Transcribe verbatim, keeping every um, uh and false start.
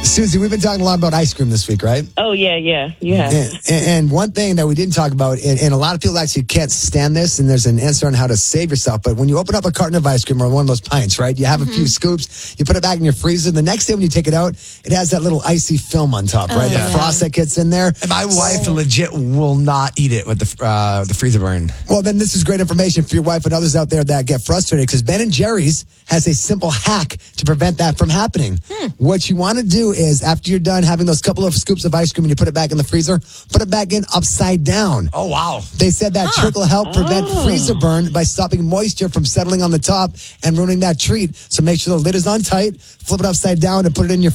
Susie, we've been talking a lot about ice cream this week, right? Oh, yeah, yeah, yeah. And, and one thing that we didn't talk about, and, and a lot of people actually can't stand this, and there's an answer on how to save yourself, but when you open up a carton of ice cream or one of those pints, right, you have mm-hmm. a few scoops, you put it back in your freezer, the next day when you take it out, it has that little icy film on top, right? Oh, yeah. The frost that gets in there. And my wife legit will not eat it with the uh, the freezer burn. Well, then this is great information for your wife and others out there that get frustrated, because Ben and Jerry's has a simple hack to prevent that from happening. Hmm. What you want to do is, after you're done having those couple of scoops of ice cream and you put it back in the freezer, put it back in upside down. Oh, wow. They said that huh. trick will help prevent oh. freezer burn by stopping moisture from settling on the top and ruining that treat. So make sure the lid is on tight, flip it upside down, and put it in your